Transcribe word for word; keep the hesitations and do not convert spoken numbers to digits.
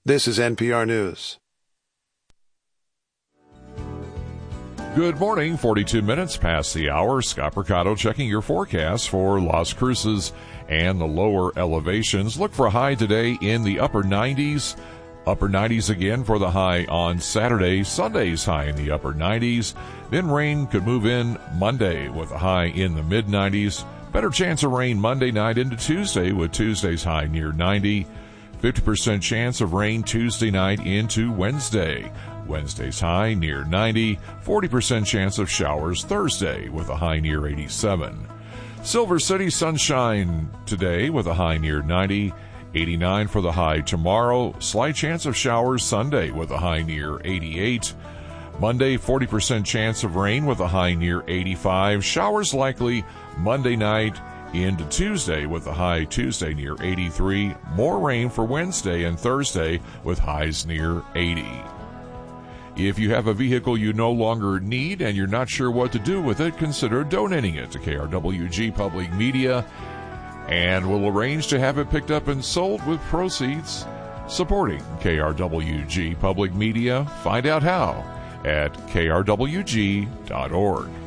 This is N P R News. Good morning, forty-two minutes past the hour. Scott Mercado checking your forecast for Las Cruces and the lower elevations. Look for a high today in the upper nineties. Upper nineties again for the high on Saturday. Sunday's high in the upper nineties. Then rain could move in Monday with a high in the mid nineties. Better chance of rain Monday night into Tuesday with Tuesday's high near ninety. fifty percent chance of rain Tuesday night into Wednesday. Wednesday's high near ninety. forty percent chance of showers Thursday with a high near eighty-seven. Silver City sunshine today with a high near ninety. eighty-nine for the high tomorrow. Slight chance of showers Sunday with a high near eighty-eight. Monday, forty percent chance of rain with a high near eighty-five. Showers likely Monday night into Tuesday with a high Tuesday near eighty-three. More rain for Wednesday and Thursday with highs near eighty. If you have a vehicle you no longer need and you're not sure what to do with it, consider donating it to K R W G Public Media, and we'll arrange to have it picked up and sold with proceeds supporting K R W G Public Media. Find out how at K R W G dot org.